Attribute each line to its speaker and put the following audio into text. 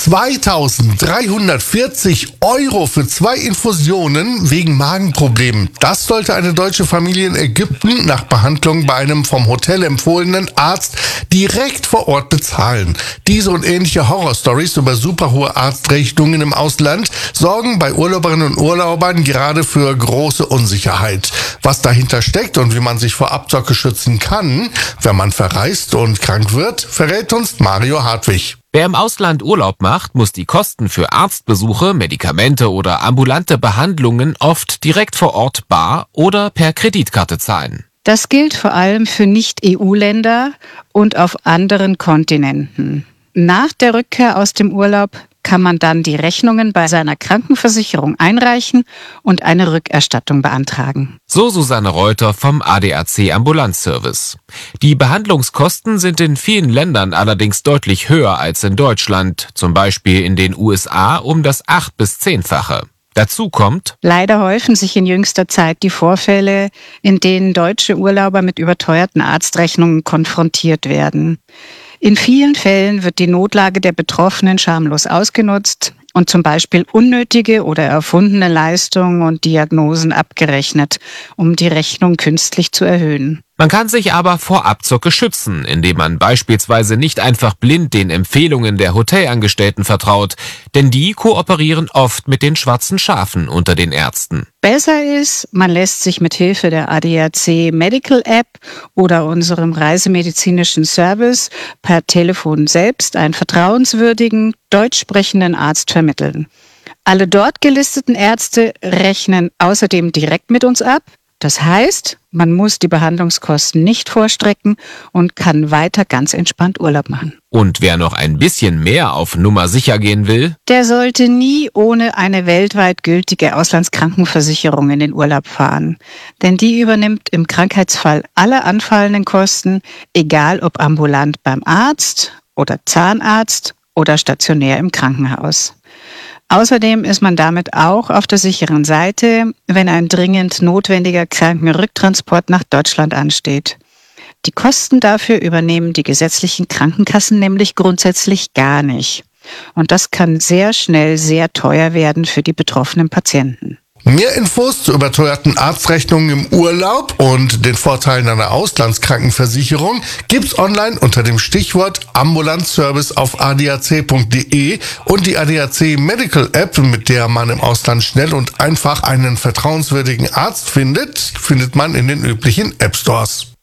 Speaker 1: 2.340 € für 2 Infusionen wegen Magenproblemen. Das sollte eine deutsche Familie in Ägypten nach Behandlung bei einem vom Hotel empfohlenen Arzt direkt vor Ort bezahlen. Diese und ähnliche Horrorstories über superhohe Arztrechnungen im Ausland sorgen bei Urlauberinnen und Urlaubern gerade für große Unsicherheit. Was dahinter steckt und wie man sich vor Abzocke schützen kann, wenn man verreist und krank wird, verrät uns Mario Hartwig.
Speaker 2: Wer im Ausland Urlaub macht, muss die Kosten für Arztbesuche, Medikamente oder ambulante Behandlungen oft direkt vor Ort bar oder per Kreditkarte zahlen.
Speaker 3: Das gilt vor allem für Nicht-EU-Länder und auf anderen Kontinenten. Nach der Rückkehr aus dem Urlaub kann man dann die Rechnungen bei seiner Krankenversicherung einreichen und eine Rückerstattung beantragen.
Speaker 2: So Susanne Reuter vom ADAC Ambulanzservice. Die Behandlungskosten sind in vielen Ländern allerdings deutlich höher als in Deutschland, zum Beispiel in den USA um das 8- bis 10-fache. Dazu kommt:
Speaker 3: Leider häufen sich in jüngster Zeit die Vorfälle, in denen deutsche Urlauber mit überteuerten Arztrechnungen konfrontiert werden. In vielen Fällen wird die Notlage der Betroffenen schamlos ausgenutzt und zum Beispiel unnötige oder erfundene Leistungen und Diagnosen abgerechnet, um die Rechnung künstlich zu erhöhen.
Speaker 2: Man kann sich aber vor Abzocke schützen, indem man beispielsweise nicht einfach blind den Empfehlungen der Hotelangestellten vertraut, denn die kooperieren oft mit den schwarzen Schafen unter den Ärzten.
Speaker 3: Besser ist, man lässt sich mit Hilfe der ADAC Medical App oder unserem reisemedizinischen Service per Telefon selbst einen vertrauenswürdigen, deutsch sprechenden Arzt vermitteln. Alle dort gelisteten Ärzte rechnen außerdem direkt mit uns ab. Das heißt, man muss die Behandlungskosten nicht vorstrecken und kann weiter ganz entspannt Urlaub machen.
Speaker 2: Und wer noch ein bisschen mehr auf Nummer sicher gehen will,
Speaker 3: der sollte nie ohne eine weltweit gültige Auslandskrankenversicherung in den Urlaub fahren. Denn die übernimmt im Krankheitsfall alle anfallenden Kosten, egal ob ambulant beim Arzt oder Zahnarzt oder stationär im Krankenhaus. Außerdem ist man damit auch auf der sicheren Seite, wenn ein dringend notwendiger Krankenrücktransport nach Deutschland ansteht. Die Kosten dafür übernehmen die gesetzlichen Krankenkassen nämlich grundsätzlich gar nicht. Und das kann sehr schnell sehr teuer werden für die betroffenen Patienten.
Speaker 1: Mehr Infos zu überteuerten Arztrechnungen im Urlaub und den Vorteilen einer Auslandskrankenversicherung gibt's online unter dem Stichwort Ambulanzservice auf adac.de und die ADAC Medical App, mit der man im Ausland schnell und einfach einen vertrauenswürdigen Arzt findet man in den üblichen App Stores.